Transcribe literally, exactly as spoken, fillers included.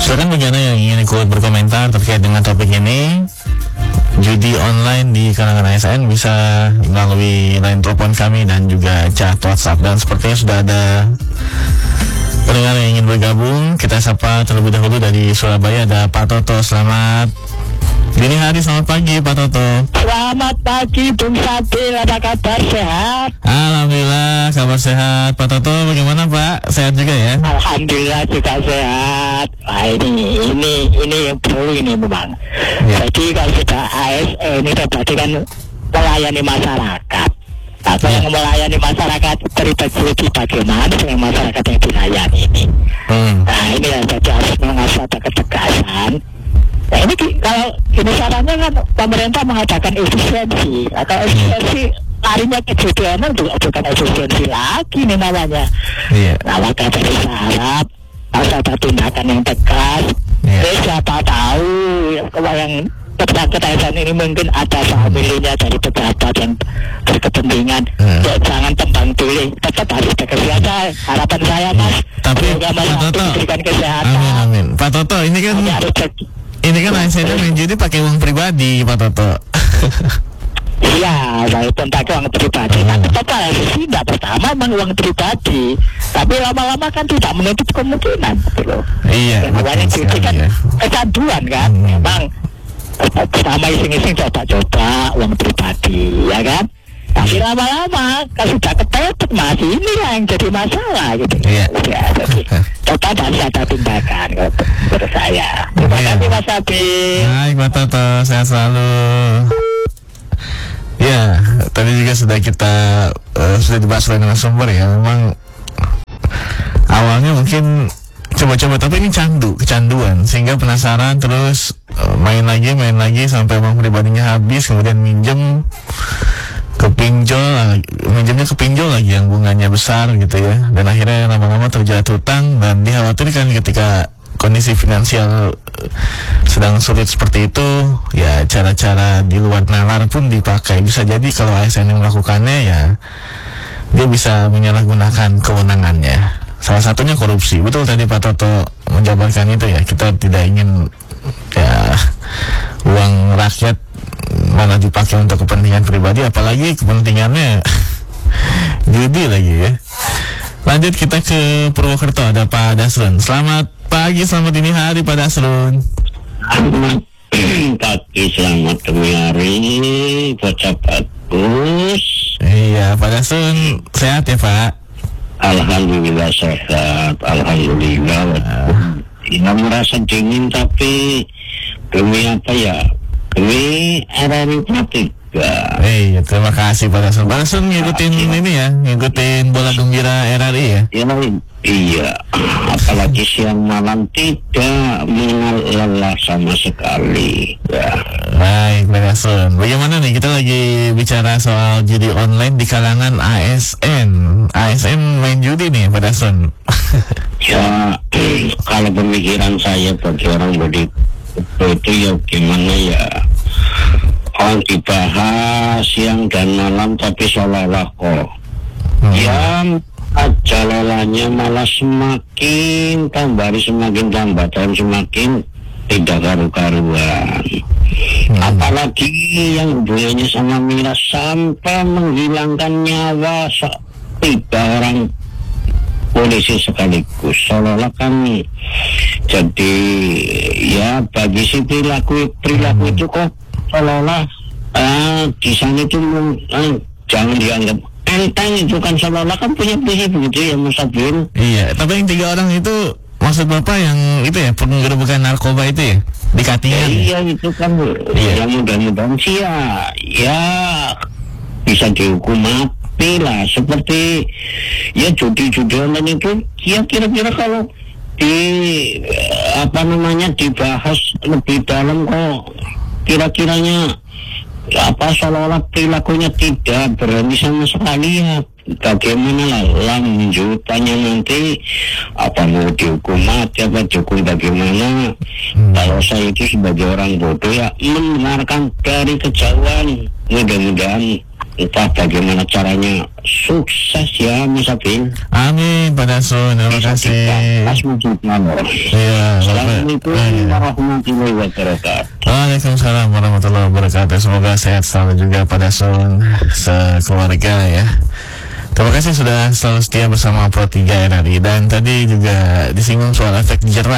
Silakan bagi Anda yang ingin ikut berkomentar terkait dengan topik ini, judi online di kalangan A S N, bisa melalui line telepon kami dan juga chat WhatsApp. Dan sepertinya sudah ada pendengar yang ingin bergabung. Kita sapa terlebih dahulu dari Surabaya, ada Pak Toto. Selamat dini hari, selamat pagi Pak Toto. Selamat pagi Bung Sabil, apa kabar, sehat? Alhamdulillah kabar sehat. Pak Toto bagaimana Pak? Sehat juga ya? Alhamdulillah juga sehat. Wah, ini ini ini yang perlu ini memang. Ya. Jadi kalau sudah A S N ini berarti kan melayani masyarakat. Atau Ya. yang melayani masyarakat terlibat bagaimana dengan masyarakat yang dilayani ini. Hmm. Nah ini yang jadi harus mengasah ada ketegasan. Nah ini ki- kalau ini sarannya kan pemerintah mengadakan efisiensi atau efisiensi larinya ke judi online juga bukan efisiensi lagi nih namanya. Iya. Nah maka dari syarat harus ada tindakan yang tegas. Iya. Jadi siapa tahu kalau yang ketegasan ini mungkin ada familinya dari pejabat yang berkepentingan. Hmm. Ya, jangan tembang pilih, tetap harus tegas saja. Harapan saya Mas, Tapi semoga Pak Mas Toto, diberikan kesehatan. amin amin. Pak Toto, ini kan Ini harus cek. ini kan A S N main judi pakai uang pribadi Pak Toto. Iya, walaupun pakai uang pribadi, Hmm. tapi tetap harus tidak pertama memang uang pribadi, tapi lama-lama kan tidak menutup kemungkinan, gitu loh. Iya, Yang namanya betul judi kan sekali ya. kecanduan kan, Hmm. memang eh, pertama iseng-iseng coba-coba uang pribadi, ya kan? Tapi lama-lama kalau sudah kepepet Mas, inilah yang jadi masalah gitu. Iya. Ya, jadi tetap harus ada tindakan kalau menurut saya. Terima Iya. kasih Mas Abi. Baik Pak Toto, sehat selalu. Ya, tadi juga sudah kita uh, sudah dibahas oleh narasumber ya. Memang awalnya mungkin coba-coba, tapi ini candu, kecanduan, sehingga penasaran terus uh, main lagi, main lagi sampai uang pribadinya habis, kemudian minjem ke pinjol, minjemnya ke pinjol lagi yang bunganya besar gitu ya, dan akhirnya lama-lama terjerat hutang, dan dikhawatirkan ketika kondisi finansial eh, sedang sulit seperti itu, ya cara-cara di luar nalar pun dipakai. Bisa jadi kalau A S N yang melakukannya, ya dia bisa menyalahgunakan kewenangannya. Salah satunya korupsi. Betul tadi Pak Toto menjabarkan itu ya. Kita tidak ingin ya uang rakyat malah dipakai untuk kepentingan pribadi, apalagi kepentingannya judi lagi ya. Lanjut kita ke Purwokerto, ada Pak Dasrun. Selamat pagi, selamat dini hari Pak Dasrun. Selamat pagi, selamat dini hari, bocah bagus. Iya, Pak Dasrun sehat ya Pak? Alhamdulillah sehat, alhamdulillah. Ya merasa dingin tapi demi apa ya? Demi R R I Pratika. Iya, terima kasih Pak Dasrun. Pak Dasrun ngikutin ini ya, ngikutin bola gembira R R I ya? Ya, iya, apalagi siang malam tidak mengenal lelah sama sekali. Ya. Baik Pak Dasrun, bagaimana nih kita lagi bicara soal judi online di kalangan A S N. A S N main judi nih Pak Dasrun. Ya, kalau pemikiran saya bagi orang budi itu ya gimana ya, orang dibahas siang dan malam tapi seolah-olah kok Hmm. ya aja lelahnya malah semakin tambah hari semakin tambah dan semakin tidak karu-karuan. Hmm. Apalagi yang hubungannya sama miras sampai menghilangkan nyawa se- tiga orang polisi sekaligus, seolah-olah kan jadi ya bagi si perilaku perilaku itu kok seolah-olah uh, di sana itu uh, jangan dianggap enteng, itu kan seolah-olah kan punya prinsip begitu ya Mas Abdul. Iya, tapi yang tiga orang itu maksud Bapak yang itu ya, penggerebekan narkoba itu ya, di Ya, Katingan. iya itu kan Iya. ya mudah-mudahan sih ya ya bisa dihukum mati lah, seperti ya judi-judi online itu ya kira-kira kalau di eh, apa namanya dibahas lebih dalam kok kira-kiranya ya, apa seolah-olah perilakunya tidak berani sama sekali ya. Bagaimana lah lanjutannya nanti, apa mau dihukum mati apa dihukum bagaimana? Hmm. Kalau saya itu sebagai orang bodoh ya mendengarkan dari kejauhan, mudah-mudahan entah bagaimana caranya. Sukses ya Mas Apin. Amin Pak Dasun, terima kasih. Mas Mujibman. Iya, Assalamualaikum Bapak. warahmatullahi wabarakatuh. Waalaikumsalam warahmatullahi wabarakatuh. Semoga sehat selalu juga Pak Dasun sekeluarga ya. Terima kasih sudah selalu setia bersama Pro tiga R R I. Dan tadi juga disinggung soal efek jerah